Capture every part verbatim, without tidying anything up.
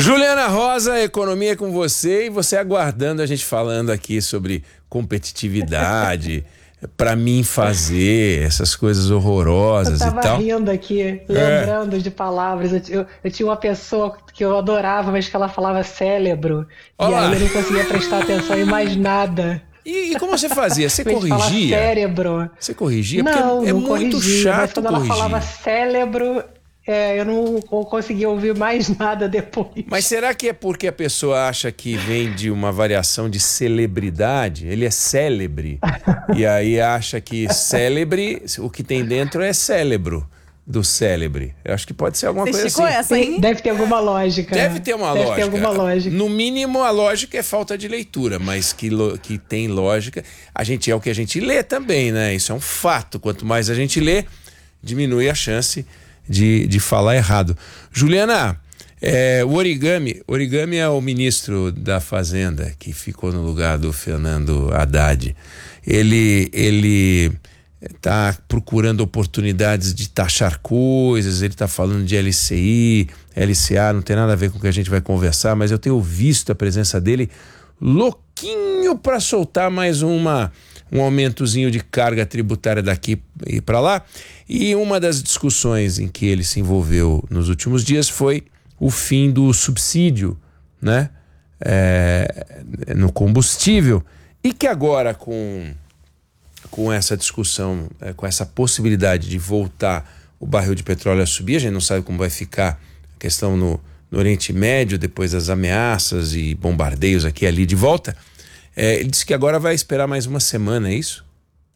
Juliana Rosa, economia é com você e você aguardando a gente falando aqui sobre competitividade, para mim fazer essas coisas Eu horrorosas e tava tal. rindo aqui, É. lembrando de palavras. Eu, ti- eu- eu tinha uma pessoa que eu adorava, mas que ela falava cérebro. E aí Olá. eu não conseguia prestar atenção em mais nada. E, e como você fazia? Você Em vez de falar corrigia? cérebro. Você corrigia? Porque Não, é, é não muito corrigia. Mas chato quando ela falava corrigir. cérebro, é, eu não co- conseguia ouvir mais nada Mas depois. será que é porque a pessoa acha que vem de uma variação de celebridade? Ele é célebre. E aí acha que célebre, o que tem dentro é cérebro do célebre. Eu acho que pode ser alguma Você coisa esticou assim. essa, Tem- hein? deve ter alguma Deve lógica. ter uma Deve ter alguma lógica. lógica. No mínimo, a lógica é falta de leitura, mas que, lo- que tem lógica. A gente é o que a gente lê também, né? Isso é um fato. Quanto mais a gente lê, diminui a chance de, de falar errado. Juliana, é, o Origami, Origami é o ministro da Fazenda que ficou no lugar do Fernando Haddad. Ele, ele está procurando oportunidades de taxar coisas, ele está falando de L C I, L C A, não tem nada a ver com o que a gente vai conversar, mas eu tenho visto a presença dele louquinho para soltar mais uma, um aumentozinho de carga tributária daqui e para lá. E uma das discussões em que ele se envolveu nos últimos dias foi o fim do subsídio, né, é, no combustível, e que agora com com essa discussão, é, com essa possibilidade de voltar o barril de petróleo a subir, a gente não sabe como vai ficar a questão no, no Oriente Médio, depois das ameaças e bombardeios aqui e ali de volta. É, ele disse que agora vai esperar mais uma semana, é isso?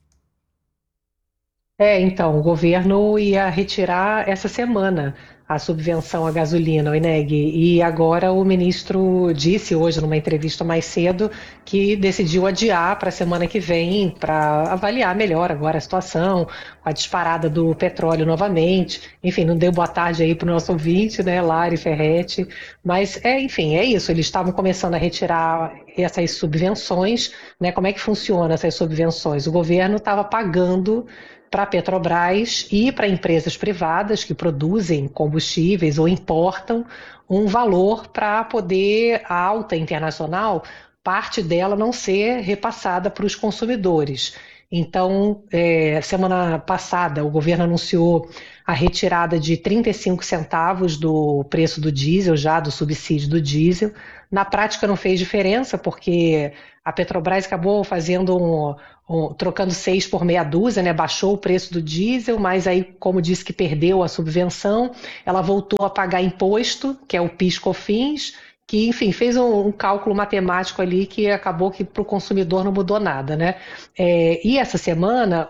É, então, o governo ia retirar essa semana a subvenção à gasolina, o Eneg, e agora o ministro disse hoje, numa entrevista mais cedo, que decidiu adiar para a semana que vem para avaliar melhor agora a situação, com a disparada do petróleo novamente. Enfim, não deu boa tarde aí para o nosso ouvinte, né, Lari Ferretti, mas é, enfim, é isso, eles estavam começando a retirar essas subvenções, né? Como é que funciona essas subvenções? O governo estava pagando para a Petrobras e para empresas privadas que produzem combustíveis ou importam um valor para poder a alta internacional, parte dela não ser repassada para os consumidores. Então, é, semana passada, o governo anunciou a retirada de trinta e cinco centavos do preço do diesel, já do subsídio do diesel. Na prática não fez diferença, porque a Petrobras acabou fazendo um, um- trocando seis por meia dúzia, né? Baixou o preço do diesel, mas aí, como disse que perdeu a subvenção, ela voltou a pagar imposto, que é o PIS/COFINS, que, enfim, fez um, um cálculo matemático ali que acabou que para o consumidor não mudou nada, né? É, e essa semana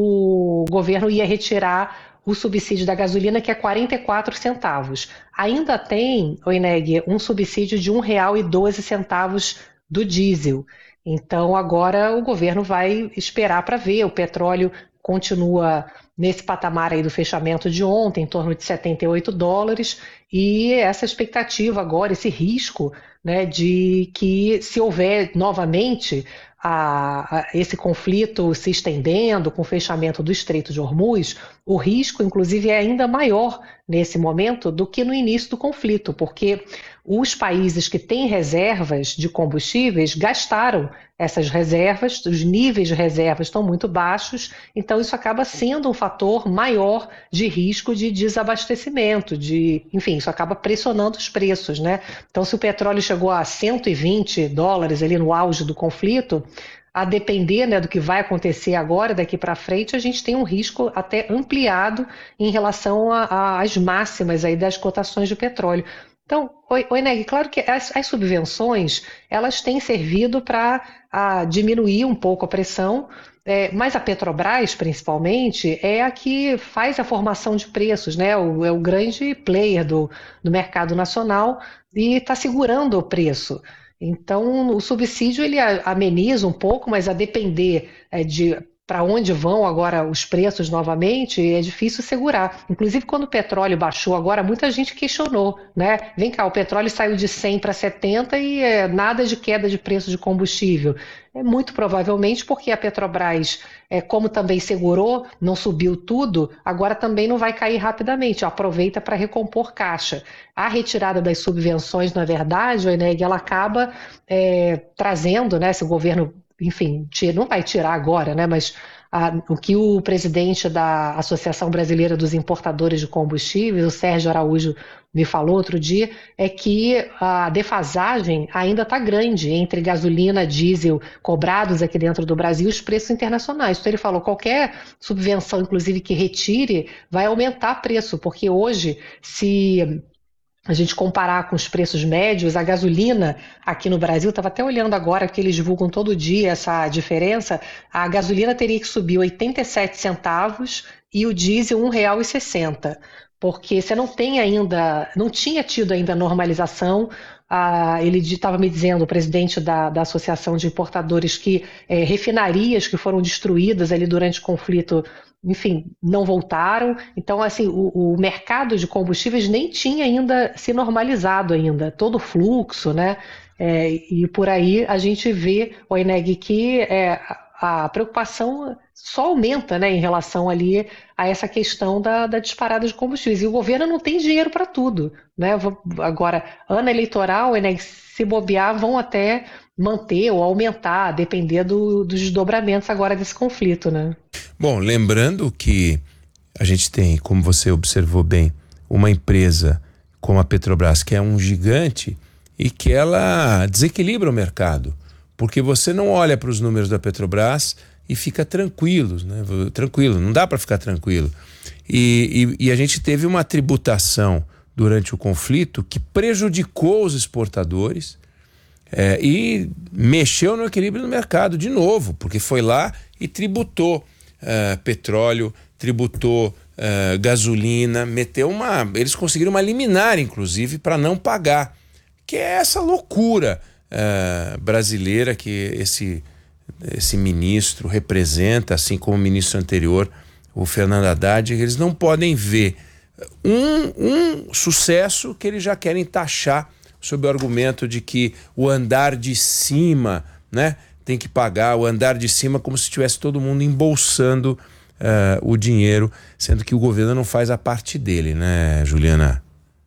o governo ia retirar o subsídio da gasolina, que é quarenta e quatro centavos. Ainda tem, o Eneg, um subsídio de um real e doze centavos do diesel. Então agora o governo vai esperar para ver. O petróleo continua nesse patamar aí do fechamento de ontem, em torno de setenta e oito dólares, e essa expectativa agora, esse risco, né, de que se houver novamente a, a, esse conflito se estendendo com o fechamento do Estreito de Hormuz, o risco, inclusive, é ainda maior nesse momento do que no início do conflito, porque os países que têm reservas de combustíveis gastaram essas reservas, os níveis de reservas estão muito baixos, então isso acaba sendo um fator maior de risco de desabastecimento, de, enfim, isso acaba pressionando os preços, né? Então, se o petróleo chegou a cento e vinte dólares ali no auge do conflito, a depender, né, do que vai acontecer agora, daqui para frente, a gente tem um risco até ampliado em relação a- a- às máximas aí das cotações de petróleo. Então, oi, oi Neg, claro que as, as subvenções, elas têm servido para diminuir um pouco a pressão, é, mas a Petrobras, principalmente, é a que faz a formação de preços, né? O, é o grande player do, do mercado nacional e está segurando o preço. Então, o subsídio ele a- ameniza um pouco, mas a depender é, de para onde vão agora os preços novamente, é difícil segurar. Inclusive, quando o petróleo baixou agora, muita gente questionou, né? Vem cá, o petróleo saiu de cem para setenta e é, nada de queda de preço de combustível. É muito provavelmente porque a Petrobras, é, como também segurou, não subiu tudo, agora também não vai cair rapidamente, aproveita para recompor caixa. A retirada das subvenções, na verdade, o Eneg, ela acaba é, trazendo, né, se o governo, enfim, tira, não vai tirar agora, né, mas a, o que o presidente da Associação Brasileira dos Importadores de Combustíveis, o Sérgio Araújo, me falou outro dia, é que a defasagem ainda está grande entre gasolina, diesel cobrados aqui dentro do Brasil e os preços internacionais. Então ele falou, qualquer subvenção, inclusive, que retire, vai aumentar preço, porque hoje, se a gente comparar com os preços médios, a gasolina aqui no Brasil, estava até olhando agora que eles divulgam todo dia essa diferença, a gasolina teria que subir oitenta e sete centavos e o diesel um real e sessenta centavos. Porque você não tem ainda, não tinha tido ainda normalização. Ah, ele estava me dizendo, o presidente da, da Associação de Importadores, que é, refinarias que foram destruídas ali durante o conflito, enfim, não voltaram. Então, assim, o, o mercado de combustíveis nem tinha ainda se normalizado ainda, todo o fluxo, né? É, e por aí a gente vê, o Eneg, que é, a preocupação só aumenta, né, em relação ali a essa questão da, da disparada de combustíveis. E o governo não tem dinheiro para tudo, né? Agora, ano eleitoral, né, se bobear, vão até manter ou aumentar, a depender do, dos desdobramentos agora desse conflito, né? Bom, lembrando que a gente tem, como você observou bem, uma empresa como a Petrobras, que é um gigante e que ela desequilibra o mercado, porque você não olha para os números da Petrobras e fica tranquilo, né? Tranquilo, não dá para ficar tranquilo. E, e, e a gente teve uma tributação durante o conflito que prejudicou os exportadores é, e mexeu no equilíbrio do mercado de novo, porque foi lá e tributou uh, petróleo, tributou uh, gasolina, meteu uma... Eles conseguiram uma liminar, inclusive, para não pagar, que é essa loucura uh, brasileira que esse... esse ministro representa, assim como o ministro anterior, o Fernando Haddad. Eles não podem ver um, um sucesso que eles já querem taxar sob o argumento de que o andar de cima, né, tem que pagar, o andar de cima, como se estivesse todo mundo embolsando uh, o dinheiro, sendo que o governo não faz a parte dele, né, Juliana?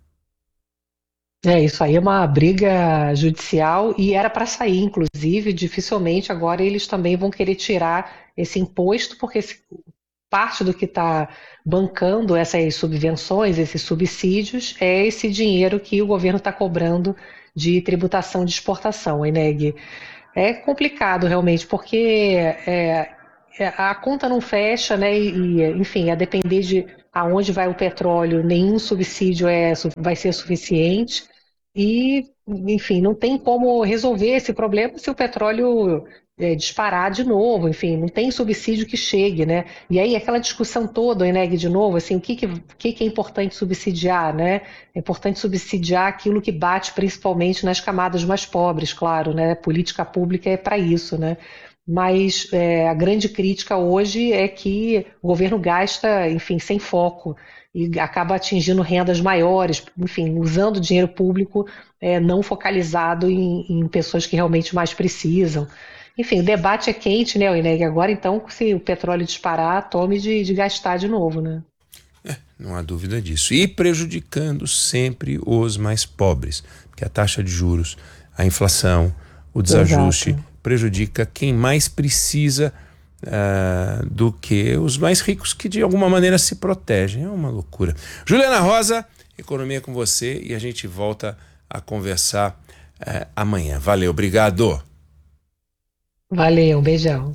É, isso aí é uma briga judicial e era para sair, inclusive, dificilmente agora eles também vão querer tirar esse imposto, porque esse, parte do que está bancando essas subvenções, esses subsídios, é esse dinheiro que o governo está cobrando de tributação de exportação, Eneg. É complicado realmente, porque é, a conta não fecha, né? E, enfim, a depender de aonde vai o petróleo, nenhum subsídio é, vai ser suficiente. E, enfim, não tem como resolver esse problema se o petróleo é, disparar de novo, enfim, não tem subsídio que chegue, né? E aí aquela discussão toda, o Eneg, de novo, assim, o que, que, que, que é importante subsidiar, né? É importante subsidiar aquilo que bate principalmente nas camadas mais pobres, claro, né? Política pública é para isso, né? Mas é, a grande crítica hoje é que o governo gasta, enfim, sem foco e acaba atingindo rendas maiores, enfim, usando dinheiro público é, não focalizado em, em pessoas que realmente mais precisam. Enfim, o debate é quente, né, Eneg? Agora, então, se o petróleo disparar, tome de, de gastar de novo, né? É, não há dúvida disso. E prejudicando sempre os mais pobres, porque a taxa de juros, a inflação, o desajuste... Exato. Prejudica quem mais precisa uh, do que os mais ricos, que de alguma maneira se protegem. É uma loucura. Juliana Rosa, Economia com você, e a gente volta a conversar uh, amanhã. Valeu, obrigado. Valeu, um beijão.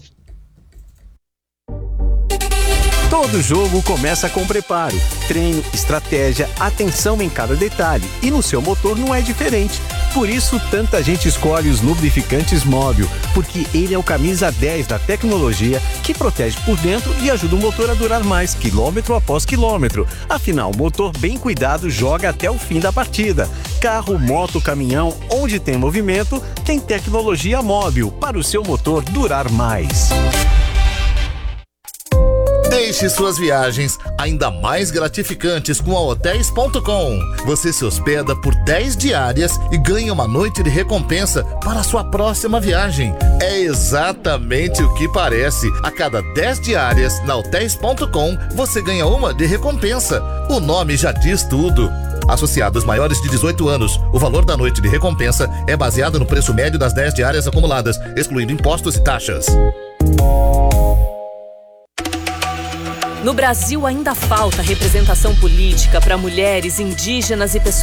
Todo jogo começa com preparo, treino, estratégia, atenção em cada detalhe, e no seu motor não é diferente. Por isso, tanta gente escolhe os lubrificantes Móbil, porque ele é o camisa dez da tecnologia que protege por dentro e ajuda o motor a durar mais, quilômetro após quilômetro. Afinal, o motor bem cuidado joga até o fim da partida. Carro, moto, caminhão, onde tem movimento, tem tecnologia Móbil para o seu motor durar mais. Deixe suas viagens ainda mais gratificantes com a hotéis ponto com. Você se hospeda por dez diárias e ganha uma noite de recompensa para a sua próxima viagem. É exatamente o que parece. A cada dez diárias na hotéis ponto com, você ganha uma de recompensa. O nome já diz tudo. Associados maiores de dezoito anos, o valor da noite de recompensa é baseado no preço médio das dez diárias acumuladas, excluindo impostos e taxas. No Brasil ainda falta representação política para mulheres, indígenas e pessoas